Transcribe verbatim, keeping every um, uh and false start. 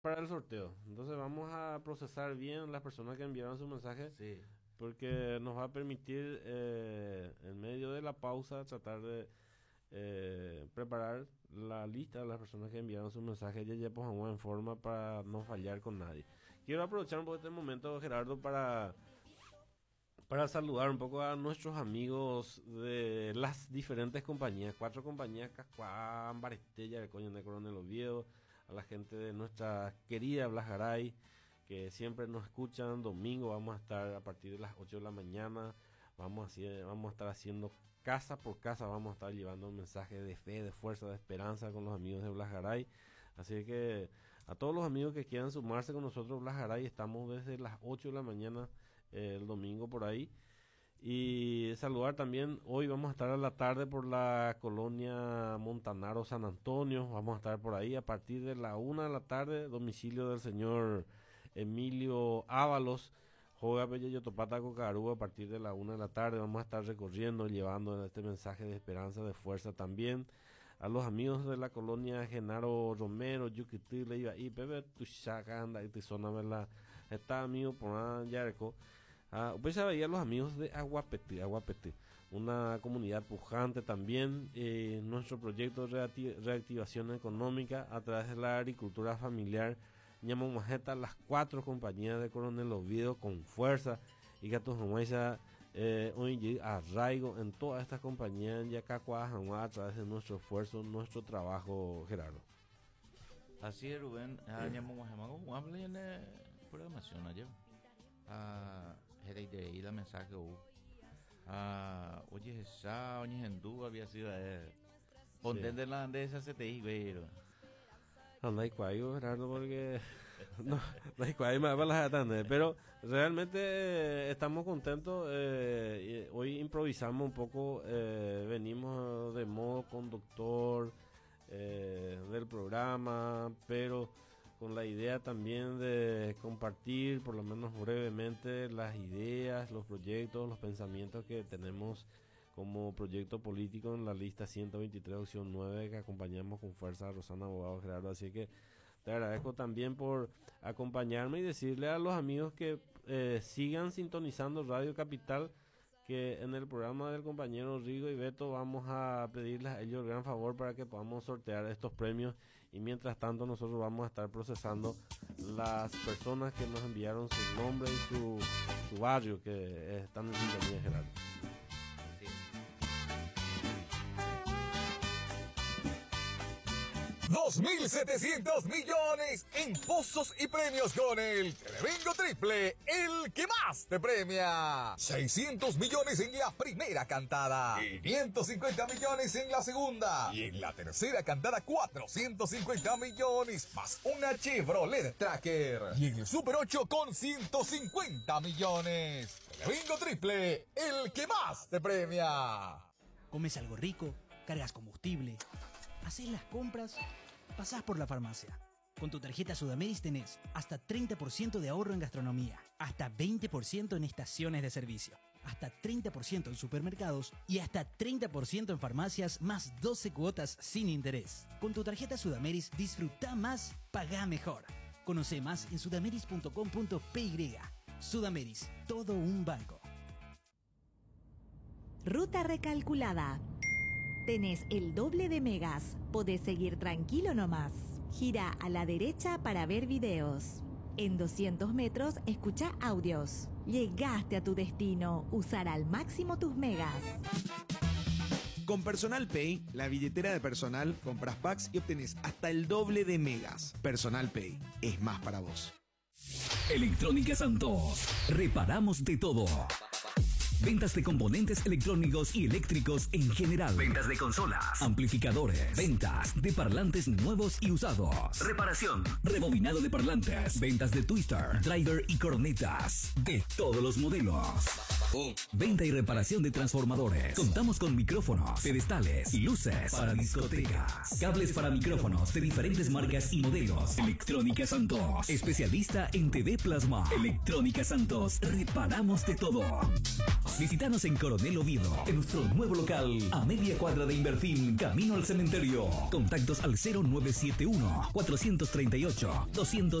para el sorteo. Entonces vamos a procesar bien las personas que enviaron su mensaje, Sí. porque nos va a permitir eh, en medio de la pausa tratar de eh, preparar la lista de las personas que enviaron su mensaje ya ya pues en forma para no fallar con nadie. Quiero aprovechar un poco este momento, Gerardo, para para saludar un poco a nuestros amigos de las diferentes compañías, cuatro compañías, Cascuá, Ambarestella, el Coño de Coronel Oviedo, a la gente de nuestra querida Blajaray, que siempre nos escuchan. Domingo vamos a estar a partir de las ocho de la mañana, vamos a, hacer, vamos a estar haciendo casa por casa, vamos a estar llevando un mensaje de fe, de fuerza, de esperanza con los amigos de Blajaray. Así que a todos los amigos que quieran sumarse con nosotros, Blajaray, estamos desde las ocho de la mañana eh, el domingo por ahí. Y saludar también, hoy vamos a estar a la tarde por la colonia Montanaro San Antonio, vamos a estar por ahí a partir de la una de la tarde, domicilio del señor Emilio Ábalos, Joga Bella Yotopata Cocarú, a partir de la una de la tarde vamos a estar recorriendo, llevando este mensaje de esperanza, de fuerza también. A los amigos de la colonia Genaro Romero, Yuquití, le iba y Pepe Tuchaca, anda y Tizona, ¿verdad? Está amigo por Yarco. Ah, pues ya veía los amigos de Aguapetí, Aguapetí, una comunidad pujante también. Eh, nuestro proyecto de reacti- reactivación económica a través de la agricultura familiar, Ñamomajeta, las cuatro compañías de Coronel Oviedo con fuerza y que tus eh, hoy arraigo en todas estas compañías ya a través de nuestro esfuerzo, nuestro trabajo, Gerardo. Así es, Rubén. Ñamomajemago, hable en la programación ayer. Ah, hereide la mensaje u ah oye esa oye hindú había sido eh contender la de esa C T I pero anda y cuayo, Gerardo, porque no no hay cuayo más para las atanes, pero realmente eh, estamos contentos. Eh, hoy improvisamos un poco, eh, venimos de modo conductor eh, del programa, pero con la idea también de compartir, por lo menos brevemente, las ideas, los proyectos, los pensamientos que tenemos como proyecto político en la lista ciento veintitrés, opción nueve, que acompañamos con fuerza a Rosana Abogado, Gerardo. Así que te agradezco también por acompañarme y decirle a los amigos que eh, sigan sintonizando Radio Capital, que en el programa del compañero Rigo y Beto vamos a pedirles a ellos el gran favor para que podamos sortear estos premios, y mientras tanto nosotros vamos a estar procesando las personas que nos enviaron su nombre y su, su barrio que eh, están en sintonía, Gerardo. dos mil setecientos millones en pozos y premios con el Telebingo Triple, el que más te premia. seiscientos millones en la primera cantada, quinientos cincuenta millones en la segunda, y en la tercera cantada cuatrocientos cincuenta millones más una Chevrolet Tracker. Y en el Super ocho con ciento cincuenta millones. Telebingo Triple, el que más te premia. Comes algo rico, cargas combustible, haces las compras, pasás por la farmacia. Con tu tarjeta Sudameris tenés hasta treinta por ciento de ahorro en gastronomía, hasta veinte por ciento en estaciones de servicio, hasta treinta por ciento en supermercados y hasta treinta por ciento en farmacias, más doce cuotas sin interés. Con tu tarjeta Sudameris disfruta más, pagá mejor. Conoce más en sudameris punto com punto p y. Sudameris, todo un banco. Ruta recalculada. Tenés el doble de megas, podés seguir tranquilo nomás. Gira a la derecha para ver videos. En doscientos metros escucha audios. Llegaste a tu destino, usar al máximo tus megas. Con Personal Pay, la billetera de personal, compras packs y obtenés hasta el doble de megas. Personal Pay, es más para vos. Electrónica Santos. Reparamos de todo. Ventas de componentes electrónicos y eléctricos en general. Ventas de consolas, amplificadores. Ventas de parlantes nuevos y usados. Reparación, rebobinado de parlantes. Ventas de twister, driver y cornetas. De todos los modelos. Venta y reparación de transformadores. Contamos con micrófonos, pedestales y luces para discotecas. Cables para micrófonos de diferentes marcas y modelos. Electrónica Santos. Especialista en T V Plasma. Electrónica Santos. Reparamos de todo. Visítanos en Coronel Oviedo, en nuestro nuevo local, a media cuadra de Inverfín, camino al cementerio. Contactos al cero nueve siete uno, cuatro tres ocho, dos